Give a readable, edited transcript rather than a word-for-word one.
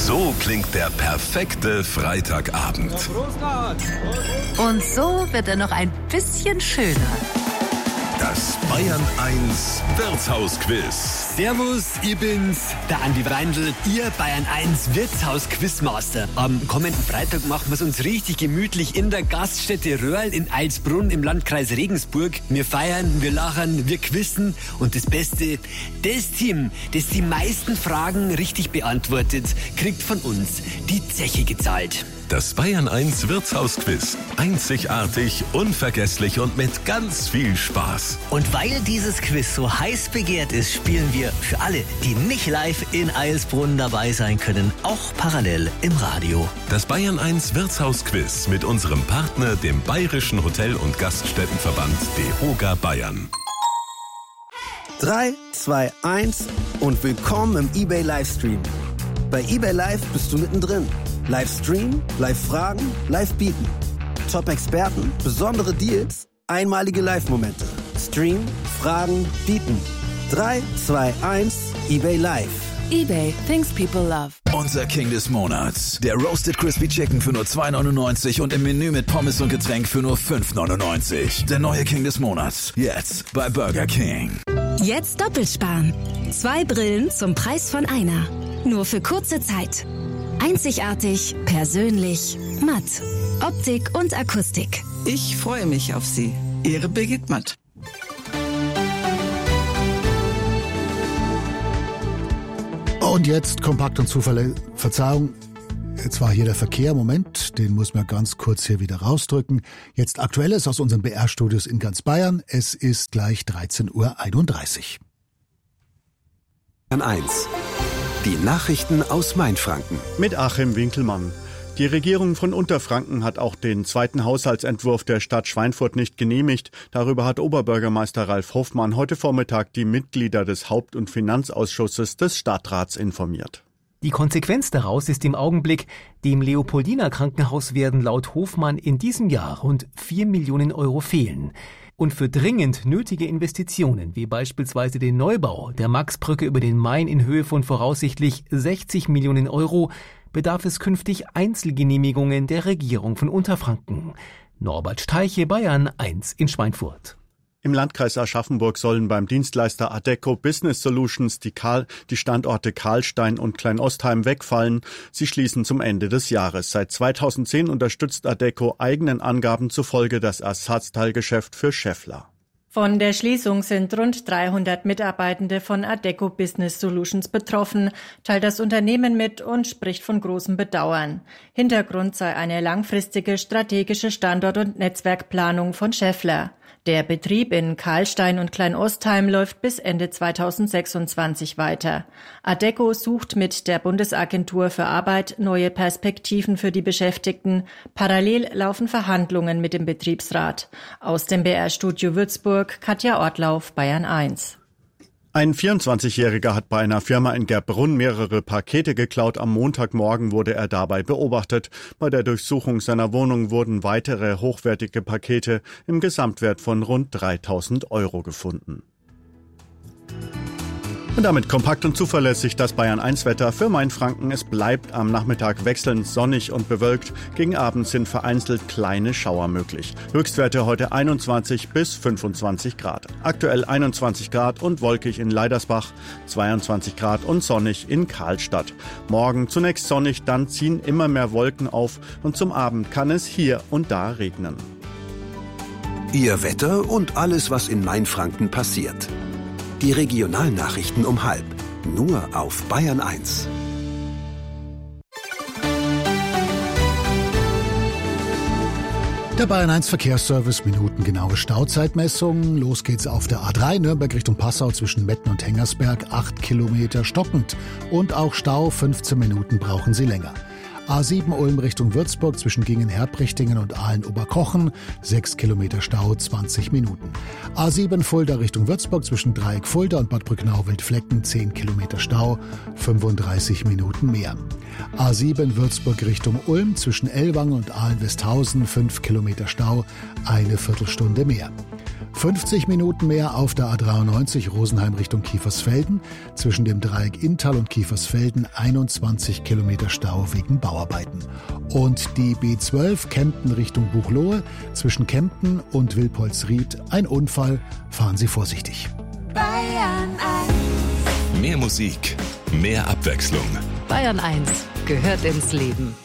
So klingt der perfekte Freitagabend. Und so wird er noch ein bisschen schöner. Das Bayern 1 Wirtshausquiz. Servus, ich bin's, der Andi Breindl, Ihr Bayern 1 Wirtshaus-Quizmaster. Am kommenden Freitag machen wir's uns richtig gemütlich in der Gaststätte Röhrl in Eilsbrunn im Landkreis Regensburg. Wir feiern, wir lachen, wir quizzen und das Beste, das Team, das die meisten Fragen richtig beantwortet, kriegt von uns die Zeche gezahlt. Das Bayern 1 Wirtshausquiz. Einzigartig, unvergesslich und mit ganz viel Spaß. Und weil dieses Quiz so heiß begehrt ist, spielen wir für alle, die nicht live in Eilsbrunn dabei sein können, auch parallel im Radio. Das Bayern 1 Wirtshausquiz mit unserem Partner, dem Bayerischen Hotel- und Gaststättenverband DEHOGA Bayern. 3, 2, 1 und willkommen im eBay Livestream. Bei eBay Live bist du mittendrin. Livestream, Live-Fragen, Live-Bieten. Top-Experten, besondere Deals, einmalige Live-Momente. Stream, Fragen, Bieten. 3, 2, 1, eBay Live. eBay, things people love. Unser King des Monats. Der Roasted Crispy Chicken für nur 2,99 und im Menü mit Pommes und Getränk für nur 5,99. Der neue King des Monats. Jetzt bei Burger King. Jetzt doppelt sparen. 2 Brillen zum Preis von einer. Nur für kurze Zeit. Einzigartig, persönlich, matt. Optik und Akustik. Ich freue mich auf Sie. Ihre Birgit Matt. Und jetzt kompakt und zuverlässig. Verzeihung, jetzt war hier der Verkehr. Moment, den muss man ganz kurz hier wieder rausdrücken. Jetzt Aktuelles aus unseren BR-Studios in ganz Bayern. Es ist gleich 13:31 Uhr. Bayern 1. Die Nachrichten aus Mainfranken. Mit Achim Winkelmann. Die Regierung von Unterfranken hat auch den zweiten Haushaltsentwurf der Stadt Schweinfurt nicht genehmigt. Darüber hat Oberbürgermeister Ralf Hoffmann heute Vormittag die Mitglieder des Haupt- und Finanzausschusses des Stadtrats informiert. Die Konsequenz daraus ist im Augenblick, dem Leopoldiner Krankenhaus werden laut Hofmann in diesem Jahr rund 4 Millionen Euro fehlen. Und für dringend nötige Investitionen, wie beispielsweise den Neubau der Maxbrücke über den Main in Höhe von voraussichtlich 60 Millionen Euro, bedarf es künftig Einzelgenehmigungen der Regierung von Unterfranken. Norbert Steiche, Bayern 1 in Schweinfurt. Im Landkreis Aschaffenburg sollen beim Dienstleister Adecco Business Solutions die Standorte Karlstein und Kleinostheim wegfallen. Sie schließen zum Ende des Jahres. Seit 2010 unterstützt Adecco eigenen Angaben zufolge das Ersatzteilgeschäft für Schaeffler. Von der Schließung sind rund 300 Mitarbeitende von Adecco Business Solutions betroffen, teilt das Unternehmen mit und spricht von großem Bedauern. Hintergrund sei eine langfristige strategische Standort- und Netzwerkplanung von Schaeffler. Der Betrieb in Karlstein und Kleinostheim läuft bis Ende 2026 weiter. Adecco sucht mit der Bundesagentur für Arbeit neue Perspektiven für die Beschäftigten. Parallel laufen Verhandlungen mit dem Betriebsrat. Aus dem BR-Studio Würzburg, Katja Ortlauf, Bayern 1. Ein 24-Jähriger hat bei einer Firma in Gerbrunn mehrere Pakete geklaut. Am Montagmorgen wurde er dabei beobachtet. Bei der Durchsuchung seiner Wohnung wurden weitere hochwertige Pakete im Gesamtwert von rund 3.000 Euro gefunden. Und damit kompakt und zuverlässig das Bayern 1 Wetter für Mainfranken. Es bleibt am Nachmittag wechselnd sonnig und bewölkt. Gegen Abend sind vereinzelt kleine Schauer möglich. Höchstwerte heute 21 bis 25 Grad. Aktuell 21 Grad und wolkig in Leidersbach, 22 Grad und sonnig in Karlstadt. Morgen zunächst sonnig, dann ziehen immer mehr Wolken auf und zum Abend kann es hier und da regnen. Ihr Wetter und alles, was in Mainfranken passiert. Die Regionalnachrichten um 12:30. Nur auf Bayern 1. Der Bayern 1 Verkehrsservice, minutengenaue Stauzeitmessung. Los geht's auf der A3 Nürnberg Richtung Passau zwischen Metten und Hengersberg. 8 Kilometer stockend. Und auch Stau, 15 Minuten brauchen Sie länger. A7 Ulm Richtung Würzburg zwischen Gingen-Herbrichtingen und Aalen-Oberkochen, 6 Kilometer Stau, 20 Minuten. A7 Fulda Richtung Würzburg zwischen Dreieck Fulda und Bad Brücknau-Wildflecken, 10 Kilometer Stau, 35 Minuten mehr. A7 Würzburg Richtung Ulm zwischen Ellwangen und Aalen-Westhausen, 5 Kilometer Stau, eine Viertelstunde mehr. 50 Minuten mehr auf der A93 Rosenheim Richtung Kiefersfelden. Zwischen dem Dreieck Inntal und Kiefersfelden 21 Kilometer Stau wegen Bauarbeiten. Und die B12 Kempten Richtung Buchloe. Zwischen Kempten und Wilpolsried ein Unfall. Fahren Sie vorsichtig. Bayern 1. Mehr Musik, mehr Abwechslung. Bayern 1 gehört ins Leben.